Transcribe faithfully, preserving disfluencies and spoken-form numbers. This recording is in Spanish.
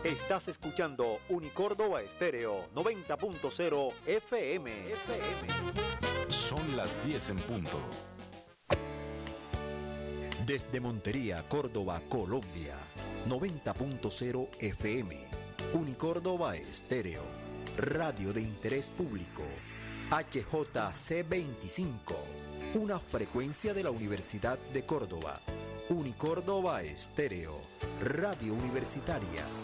Estás escuchando Unicórdoba Estéreo noventa punto cero F M. F M. Son las diez en punto. Desde Montería, Córdoba, Colombia, noventa punto cero F M. Unicórdoba Estéreo, radio de interés público. H J C veinticinco, una frecuencia de la Universidad de Córdoba. Unicórdoba Estéreo, radio universitaria.